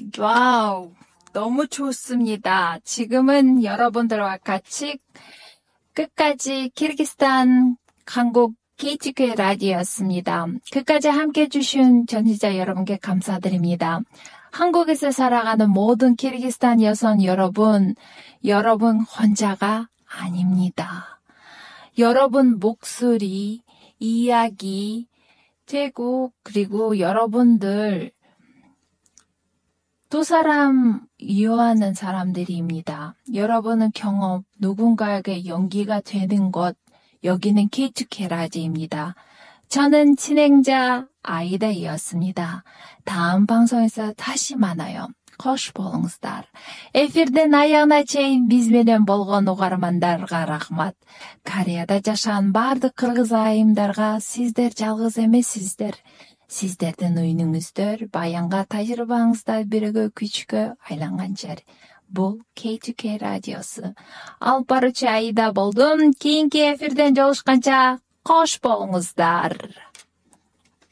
와우, 너무 좋습니다. 지금은 여러분들과 같이 끝까지 키르기스탄 한국 KTK 라디오였습니다. 끝까지 함께 해주신 전시자 여러분께 감사드립니다. 한국에서 살아가는 모든 키르기스탄 여성 여러분 혼자가 아닙니다. 여러분 목소리, 이야기, 태국, 그리고 여러분들 두 사람 이해하는 사람들입니다. 여러분은 경험, 누군가에게 연기가 되는 것, 여기는 K2K 라디오입니다. 저는 진행자 아이다이었습니다. 다음 방송에서 다시 만나요. Hoş болыңыздар. Эфирден аяғына чейін бізбенен болған уғармандарға рахмат. Кореяда жашаған бардық қырғыз айымдарға сіздер жалғыз емессіздер. Сіздердің ойыныңыздар баянға тәжірибаңыздар бірігі күшке айланған жер. Бұл K2K радиосы. Алып барушы Аида болдым. Кейінгі эфирден жолыққанша қош болыңыздар.